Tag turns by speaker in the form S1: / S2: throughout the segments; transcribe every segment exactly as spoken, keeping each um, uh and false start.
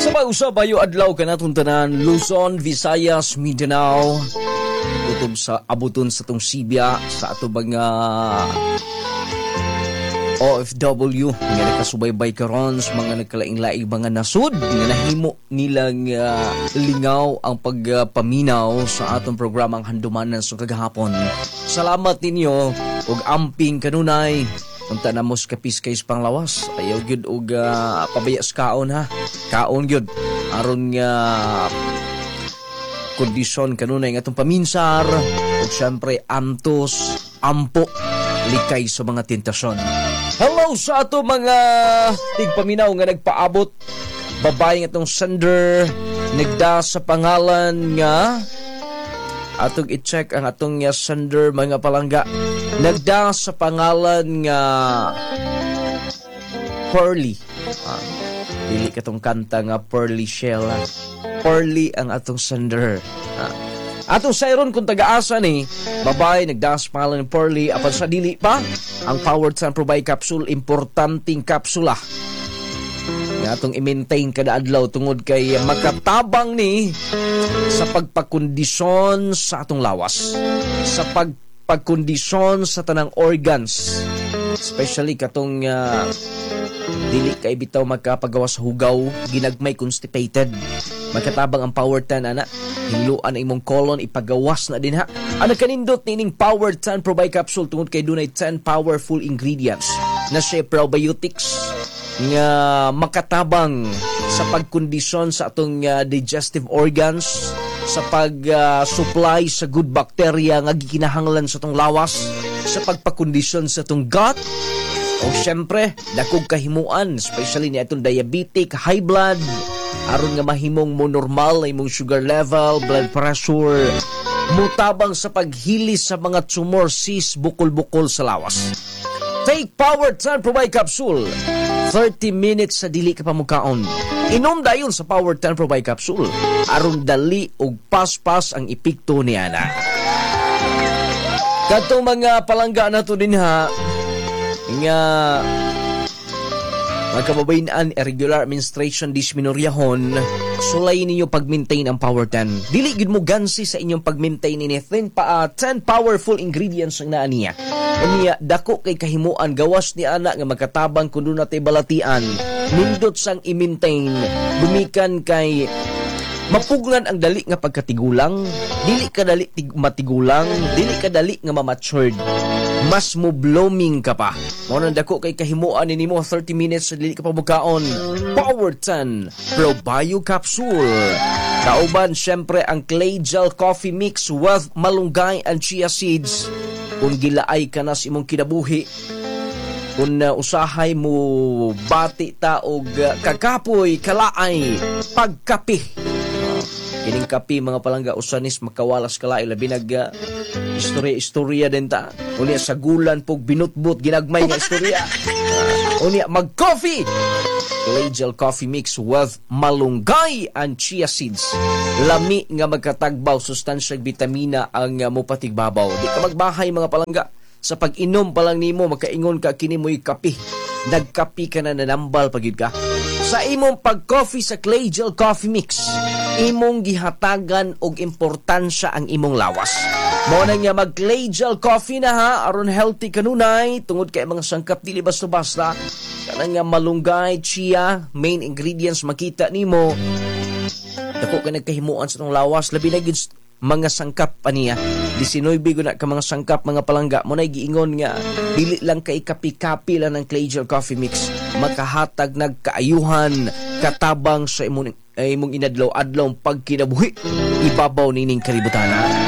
S1: Usab bayo adlaw kanatong tanan Luzon, Visayas, Mindanao. Utob sa abuton sa tong Sibya sa ato mga O F W nga nakasubaybay karon sa mga nagkalaing-laing mga nasud nga nahimo nilang uh, lingaw ang pagpaminaw uh, sa atong programang Handumanan sa kagahapon. Salamat ninyo ug amping kanunay. Unta na mos kapis kays panglawas. Ayaw gyud og uh, pabayas kaon ha. Kaon gyud aron nga kondisyon kanunay nga atong paminsar ug syempre antos ampo likay sa mga tentasyon. Hello sa ato mga tigpaminaw nga nagpaabot. Babae nga atong sender nagda sa pangalan nga atong i-check ang atong uh, sender mga palangga. Nagda sa pangalan nga Pearly. Ah, dili katong kanta nga Pearly Shell. Pearly ang atong sender. Ah. Atong sayron kung taga-asa ni babae nagda sa pangalan ni Pearly apan sa dili pa ang Powered Sun Provide Capsule, importanteng kapsula nga atong i-maintain kada adlaw tungod kay makatabang ni sa pagpakondisyon sa atong lawas, sa pagpagkondisyon sa tanang organs, especially katong uh, dili kay bitaw magkapagawa sa hugaw, ginagmay constipated. Magkatabang ang Powered Tan ana, hiluan ang imong colon ipagawas na din ha. Ano kanindot nining Powered Tan Provide Capsule tungod kay dunay ten powerful ingredients na siya probiotics nga makatabang sa pagkondisyon sa atong uh, digestive organs, sa pag-supply uh, sa good bacteria nga gikinahanglan sa atong lawas, sa pagpakondisyon sa atong gut, o syempre dakog kahimuan especially ni atong diabetic, high blood, aron nga mahimong mo normal imong sugar level, blood pressure, mutabang sa paghilis sa mga tumor, cyst, bukol-bukol sa lawas. Take Powered Sun Provide Capsule. thirty minutes sa dili ka pamukaon. Inom dayon sa Powered Sun Provide Capsule aron dali ug paspas ang epekto niana. Katong mga palangga nato din ha nga magkababayinan irregular menstruation dysmenorrhahon, sulay ninyo pag-maintain ang Power ten. Dili gid mo gansi sa inyong pag-maintain ini ten pa uh, ten powerful ingredients ang naa niya. Unya dako kay kahimuan gawas ni ana nga magkatabang kun dunay natay balatian. Nindot sang i-maintain gumikan kay mapuglan ang dali nga pagkatigulang, dili ka dali tig- matigulang, dili ka dali nga ma-matured. Mas mo blooming ka pa. Mao nang dako kay kahimuan nimo thirty minutes sa dili ka pabukaon. Powered ten Probio Capsule. Kauban syempre ang Clay Gel Coffee Mix with malunggay and chia seeds. Kung gilaay ka na sa imong kinabuhi, kung uh, usahay mo bati ta og uh, kakapoy, kalaay, pagkapi. Kining kapi mga palangga usanis makawalas kalay labi nag uh, istorya-istorya din ta. Unya sa gulan pog binutbut ginagmay nga istorya. Uh, unya mag-coffee. Clay Gel Coffee Mix with malunggay and chia seeds. Lami nga magkatagbaw sustansyang bitamina ang uh, mupatigbabaw. Di ka magbahay mga palangga. Sa pag-inom pa lang nimo makaingon ka kini mo'y kapi. Nagkapi ka na nanambal pagid ka. Sa imong pag-coffee sa Clay Gel Coffee Mix, imong gihatagan og importansya ang imong lawas. Mao na nga mag-Clay Gel Coffee na ha aron healthy kanunay tungod kay mga sangkap dili basta-basta. Kana nga malunggay, chia, main ingredients makita nimo. Dako ka nagkahimuan sa tong lawas labi na gid mga sangkap pa niya. nineteen guna ka mga sangkap mga palangga mo na giingon nga dili lang kay kapi-kapi lang ng Clay Gel Coffee Mix, makahatag nagkaayuhan katabang sa imong ay imong inadlaw-adlaw pagkinabuhi ibabaw nining kalibutan.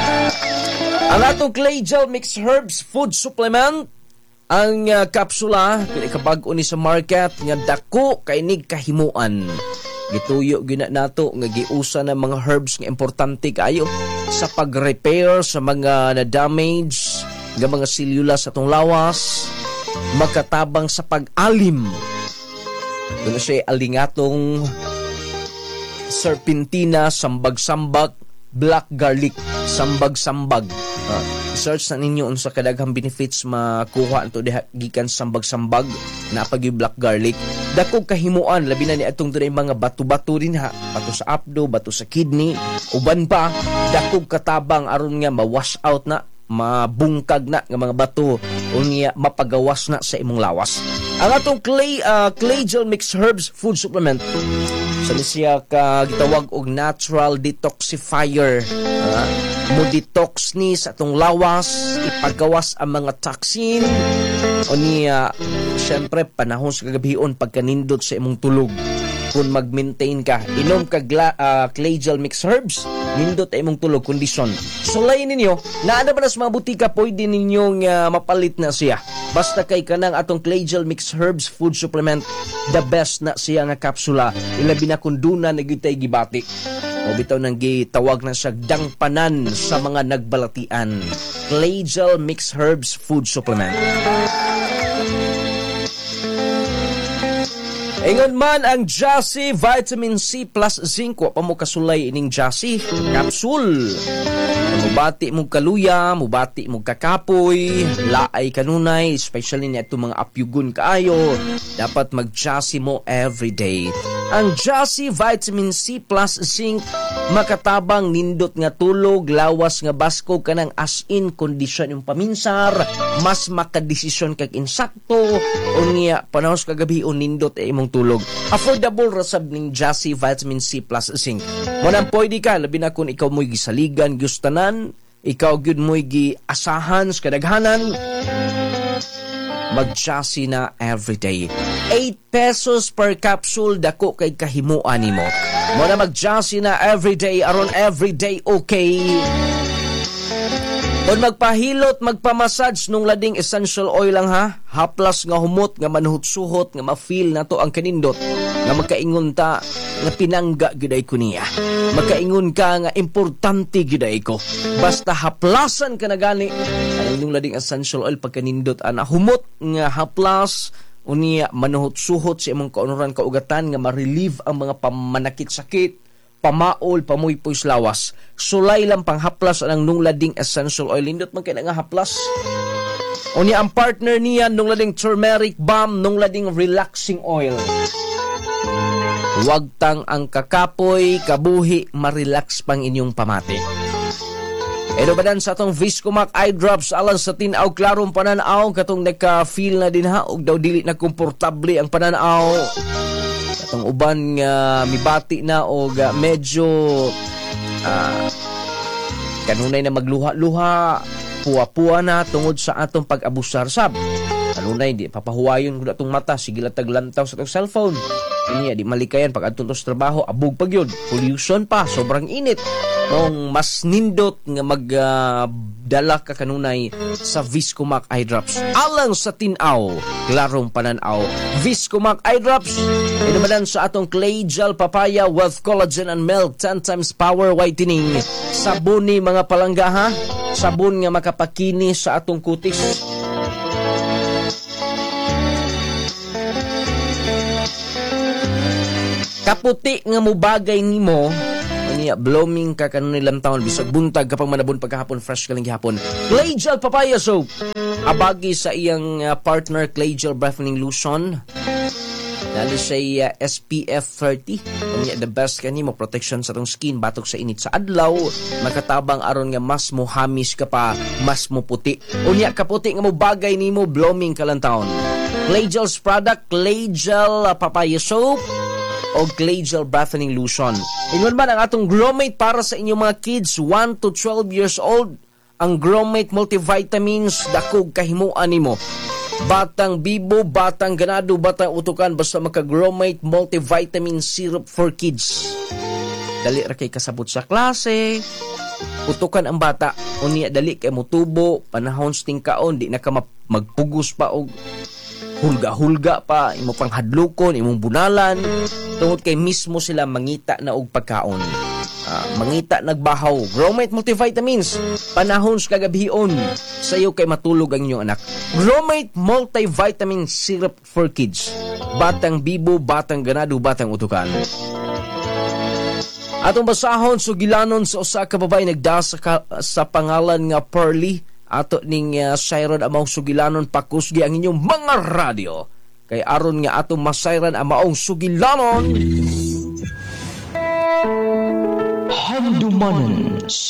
S1: Ang atong Clay Gel Mix Herbs Food Supplement, ang uh, kapsula pinakabag-o ni sa market nga dako kay nig kahimuan. Gituyo gina nato nga giusa ng mga herbs nga importante kayo sa pag-repair sa mga na-damage nga mga selula sa atong lawas, makatabang sa pag-alim. Doon siya alingatong serpentina, sambag-sambag, black garlic, sambag-sambag. Uh, search na ninyo unsa kadaghang benefits makuha ato diha gikan sambag-sambag na pag black garlic. Dako kahimuan labi na ni atong dunay mga bato-bato din ha, bato sa apdo, bato sa kidney, uban pa dako katabang aron nga ma-wash out na, mabungkag na nga mga bato unya mapagawas na sa imong lawas. Ang atong clay uh, clay gel mixed herbs food supplement sa siya ka gitawag og natural detoxifier. Uh, mo detox ni sa atong lawas, ipagawas ang mga toxin unya syempre panahon sa kagabihon pagkanindot sa imong tulog. Kung mag-maintain ka, inom ka gla, uh, clay gel mixed herbs, nindot ay imong tulog kondisyon. Sulay ninyo, naada ba na sa mga butika, pwede ninyong uh, mapalit na siya. Basta kay kanang atong clay gel mixed herbs food supplement, the best na siya nga kapsula. Ilabi na kung duna nagitay gibati. O bitaw nang gitawag na siya dangpanan sa mga nagbalatian. Clay gel mixed herbs food supplement. Ingon man ang Jassy Vitamin C plus Zinc. Wa pa mo kasulay ining Jassy capsule. Mubati mo kaluya, mubati mo kakapoy, laay kanunay, especially ni itong mga apyugon kaayo. Dapat mag-Jassy mo everyday. Ang Jassy Vitamin C plus Zinc makatabang nindot nga tulog, lawas nga basko kanang as in kondisyon yung paminsar, mas makadesisyon kag insakto, unya panahos kagabi o nindot ay imong tulog. Affordable rasab ning Jassy Vitamin C plus Zinc. Manang pwede ka, labi na kung ikaw mo'y gisaligan, gustanan, ikaw gyud mo'y giasahan sa kadaghanan, mag-Jassy na everyday. eight pesos per capsule, dako kay kahimuan nimo. Mo na mag-Jassy na everyday, aron everyday okay. Kung magpahilot, magpamassage nung lading essential oil lang ha, haplas nga humot, nga manuhot-suhot, nga ma-feel na to ang kanindot, nga magkaingon ta, nga pinangga giday ko niya. Magkaingon ka nga importante giday ko. Basta haplasan ka na gani, ang nung lading essential oil pagkanindot, ana humot nga haplas, unya manuhot-suhot sa imong kaunuran kaugatan, nga ma-relieve ang mga pamanakit-sakit, pamaol, pamuy-puy lawas. Sulay lang panghaplas ang nung lading essential oil. Lindot man kaya nga haplas. O niya ang partner niya nung lading turmeric balm, nung lading relaxing oil. Huwag tang ang kakapoy, kabuhi, marelax pang inyong pamati. Edo ba dan sa atong Viscomac eye drops alang sa tinaw klarong pananaw, katong nagka-feel na din ha, og daw dili na komportable ang pananaw. Ang uban nga uh, mibati na o uh, medyo uh, kanunay na magluha-luha, puwa-puwa na tungod sa atong pag-abusar sab. Kanunay di papahuwayon ko atong mata, sige latag-lantaw sa atong cellphone. Inya di malikayan pag adto sa trabaho, abog pag yun, pollution pa, sobrang init. Nung mas nindot nga magdala uh, ka kanunay sa Viscomac eye drops alang sa tinaw klarong pananaw. Viscomac eye drops inumanan sa atong clay gel papaya with collagen and milk, ten times power whitening. Sabon ni mga palangga ha, sabon nga makapakinis sa atong kutis. Kaputi nga mubagay nimo niya blooming ka kanon ilang taon bisag buntag kapag manabon pagkahapon fresh ka lang gihapon. Clay gel papaya soap abagi sa iyang uh, partner clay gel brightening lotion. Dali siya uh, S P F thirty. Unya the best kani mo protection sa tong skin batok sa init sa adlaw, makatabang aron nga mas mo hamis ka pa, mas mo puti. Unya kaputi nga mo bagay nimo blooming ka lang taon. Clay gel's product, clay gel uh, papaya soap o clay gel brightening lotion. Ingon man ang atong Gromate para sa inyong mga kids one to twelve years old. Ang Gromate multivitamins, dakog kahimuan nimo. Batang bibo, batang ganado, batang utukan, basta maka-Gromate multivitamin syrup for kids. Dali ra kay kasabot sa klase, utukan ang bata, unya dali kay motubo, panahon sa tingkaon, di na ka magpugos pa og hulga-hulga pa, imo pang hadlukon, imong bunalan, tungod kay mismo sila mangita na og pagkaon. Uh, mangita nagbahaw. Gromate multivitamins, panahon sa kagabihon, sayo kay matulog ang inyong anak. Gromate multivitamin syrup for kids. Batang bibo, batang ganado, batang utukan. Atong basahon sugilanon sa usa ka babae nagda sa, ka, sa pangalan nga Pearly. Ato ning uh, sayron amaong sugilanon pakusgi ang inyong mga radyo. Kay aron nga atong masayran ang maong sugilanon. Handumanan